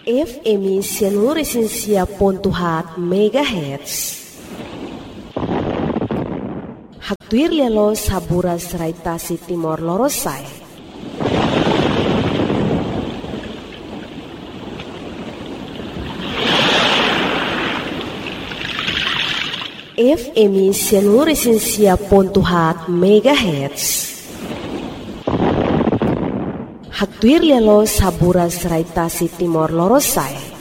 FM Sianuresensia.hat MHz. Haktuir lelo saburas raitasi Timor Lorosai. FM Sianuresensia.hat MHz. Haktuir lelo saburas raitasi Timor Lorosai.